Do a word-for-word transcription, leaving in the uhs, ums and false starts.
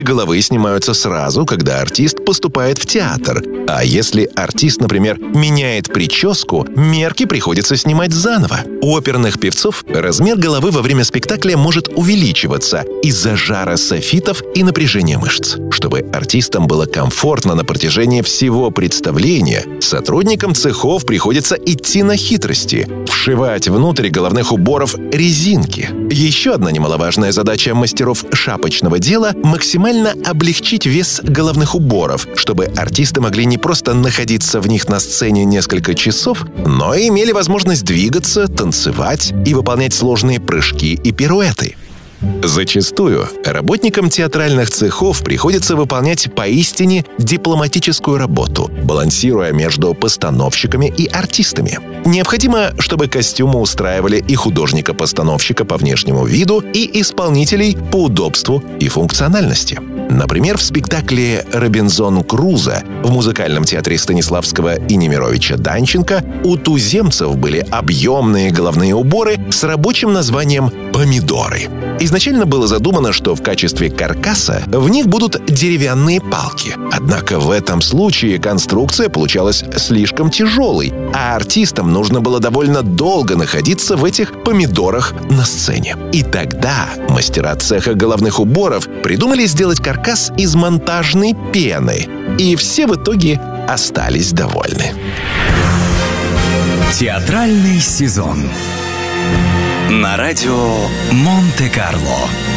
головы снимаются сразу, когда артист поступает в театр. А если артист, например, меняет прическу, мерки приходится снимать заново. У оперных певцов размер головы во время спектакля может увеличиваться из-за жара софитов и напряжения мышц. Чтобы артистам было комфортно на протяжении всего представления, сотрудникам цехов приходится идти на хитрости – вшивать внутрь головных уборов резинки. Еще одна немаловажная задача мастеров шапочного дела – максимально облегчить вес головных уборов, чтобы артисты могли не просто находиться в них на сцене несколько часов, но и имели возможность двигаться, танцевать и выполнять сложные прыжки и пируэты. Зачастую работникам театральных цехов приходится выполнять поистине дипломатическую работу, балансируя между постановщиками и артистами. Необходимо, чтобы костюмы устраивали и художника-постановщика по внешнему виду, и исполнителей по удобству и функциональности. Например, в спектакле «Робинзон Крузо» в музыкальном театре Станиславского и Немировича Данченко у туземцев были объемные головные уборы с рабочим названием «помидоры». Изначально было задумано, что в качестве каркаса в них будут деревянные палки. Однако в этом случае конструкция получалась слишком тяжелой, а артистам нужно было довольно долго находиться в этих помидорах на сцене. И тогда мастера цеха головных уборов придумали сделать каркас из монтажной пены. И все в итоге остались довольны. Театральный сезон на радио Монте-Карло.